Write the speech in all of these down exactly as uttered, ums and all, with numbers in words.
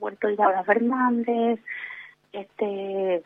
Puerto Iraura Fernández, este,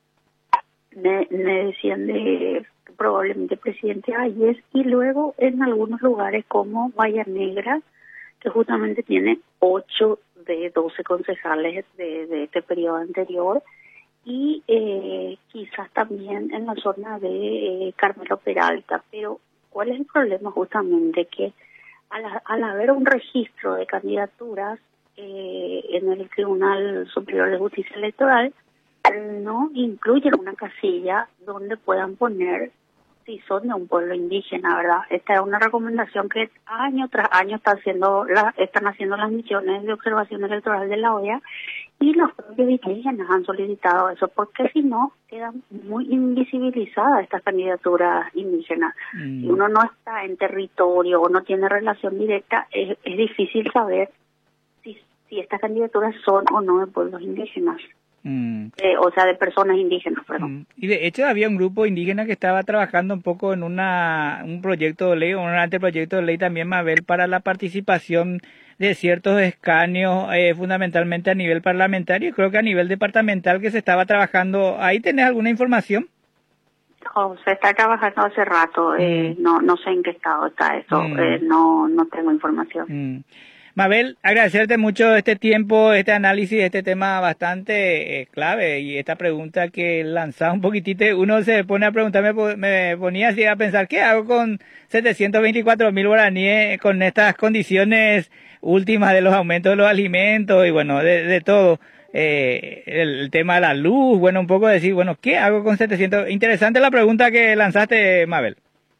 me, me decían de probablemente presidente Hayes, y luego en algunos lugares como Bahía Negra, que justamente tiene ocho de doce concejales de, de este periodo anterior, y eh, quizás también en la zona de eh, Carmelo Peralta. Pero ¿cuál es el problema? Justamente que al, al haber un registro de candidaturas eh, en el Tribunal Superior de Justicia Electoral, no incluyen una casilla donde puedan poner si son de un pueblo indígena, ¿verdad? Esta es una recomendación que año tras año está haciendo la, están haciendo las misiones de observación electoral de la O E A, y los propios indígenas han solicitado eso, porque si no, quedan muy invisibilizadas estas candidaturas indígenas. Mm. Si uno no está en territorio o no tiene relación directa, es, es difícil saber si, si estas candidaturas son o no de pueblos indígenas. Mm. Eh, o sea, de personas indígenas, perdón. Mm. Y de hecho había un grupo indígena que estaba trabajando un poco en una un proyecto de ley, o un anteproyecto de ley también, Mabel, para la participación de ciertos escaños, eh, fundamentalmente a nivel parlamentario, y creo que a nivel departamental, que se estaba trabajando. ¿Ahí tenés alguna información? Oh, se está trabajando hace rato, eh, mm. no no sé en qué estado está eso, mm. eh, no no tengo información. Mm. Mabel, agradecerte mucho este tiempo, este análisis, este tema bastante eh, clave, y esta pregunta que lanzaba un poquitito, uno se pone a preguntar, me, me ponía así a pensar, ¿qué hago con setecientos veinticuatro mil guaraníes con estas condiciones últimas de los aumentos de los alimentos y bueno, de, de todo? Eh, el, el tema de la luz, bueno, un poco decir, bueno, ¿qué hago con setecientos? Interesante la pregunta que lanzaste, Mabel.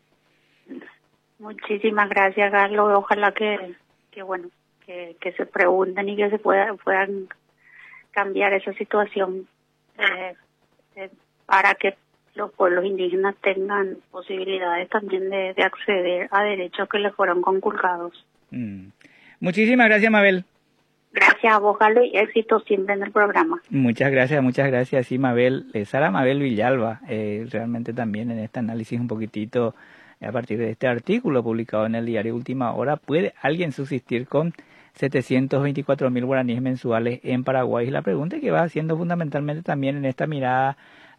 Muchísimas gracias, Carlos, ojalá que, que bueno, Que, que se pregunten y que se pueda, puedan cambiar esa situación eh, eh, para que los pueblos indígenas tengan posibilidades también de, de acceder a derechos que les fueron conculcados. Mm. Muchísimas gracias, Mabel. Gracias a vos, Carlos, y éxito siempre en el programa. Muchas gracias, muchas gracias. Sí, Mabel, eh, Sara Mabel Villalba, eh, realmente también en este análisis un poquitito, a partir de este artículo publicado en el diario Última Hora, ¿puede alguien subsistir con setecientos veinticuatro mil guaraníes mensuales en Paraguay? Y la pregunta que va haciendo fundamentalmente también en esta mirada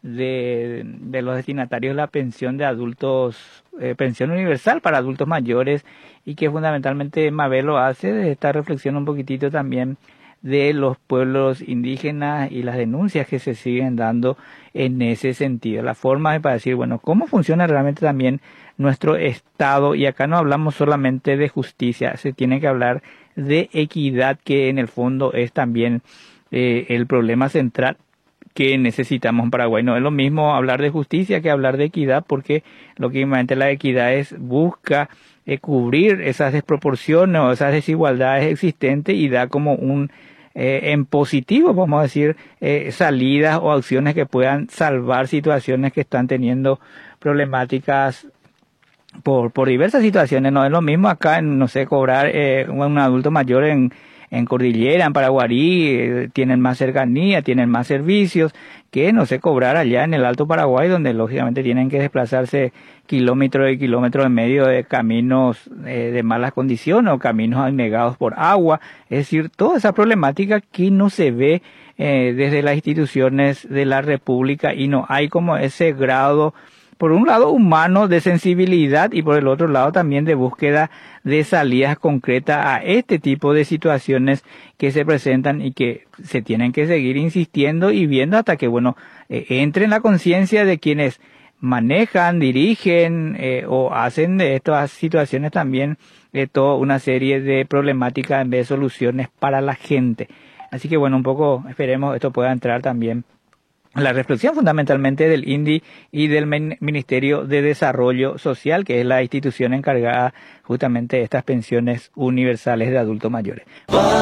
de, de los destinatarios de la pensión de adultos, eh, pensión universal para adultos mayores, y que fundamentalmente Mabel lo hace de esta reflexión un poquitito también de los pueblos indígenas y las denuncias que se siguen dando en ese sentido. La forma de para decir, bueno, cómo funciona realmente también nuestro Estado, y acá no hablamos solamente de justicia, se tiene que hablar de equidad, que en el fondo es también eh, el problema central que necesitamos en Paraguay. No es lo mismo hablar de justicia que hablar de equidad, porque lógicamente la equidad es busca eh, cubrir esas desproporciones o esas desigualdades existentes y da como un eh, en positivo, vamos a decir, eh, salidas o acciones que puedan salvar situaciones que están teniendo problemáticas por por diversas situaciones. No es lo mismo acá, en, no sé, cobrar eh, un adulto mayor en en Cordillera, en Paraguarí, eh, tienen más cercanía, tienen más servicios, que no sé, cobrar allá en el Alto Paraguay, donde lógicamente tienen que desplazarse kilómetros y kilómetros en medio de caminos eh, de malas condiciones o caminos anegados por agua. Es decir, toda esa problemática que no se ve eh, desde las instituciones de la República, y no hay como ese grado, por un lado humano, de sensibilidad, y por el otro lado también de búsqueda de salidas concretas a este tipo de situaciones que se presentan y que se tienen que seguir insistiendo y viendo hasta que, bueno, eh, entre en la conciencia de quienes manejan, dirigen eh, o hacen de estas situaciones también eh, toda una serie de problemáticas en vez de soluciones para la gente. Así que, bueno, un poco esperemos esto pueda entrar también la reflexión fundamentalmente del I N D I y del Ministerio de Desarrollo Social, que es la institución encargada justamente de estas pensiones universales de adultos mayores.